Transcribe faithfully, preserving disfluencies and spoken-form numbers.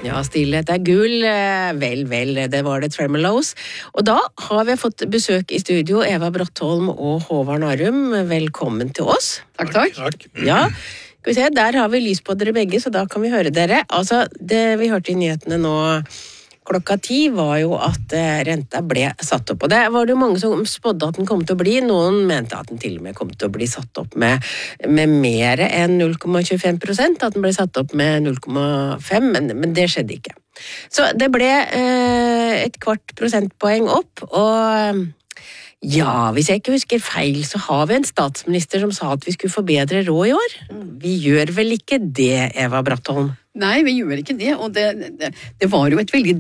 Ja, stillhet er gull. Vel, vel, det var det Tremelows. Og da har vi fått besøk i studio, Eva Brattholm og Håvard Narum. Velkommen til oss. Takk, takk. Takk. Ja, skal vi se, der har vi lys på dere begge, så da kan vi høre dere. Altså, det vi hørte i nyhetene nå klokka ti var jo at renta ble satt opp, og det var det jo mange som spådde at den kom til å bli. Noen mente at den til og med kom til å bli satt opp med, med mer enn null komma tjuefem prosent, at den ble satt opp med null komma fem, men, men det skjedde ikke. Så det ble eh, et kvart prosentpoeng opp, og ja, hvis jeg ikke husker feil, så har vi en statsminister som sa at vi skulle få bedre råd i år. Vi gjør vel ikke det, Eva Brattholm? Nei, vi gjør ikke det, og det, det, det var jo et veldig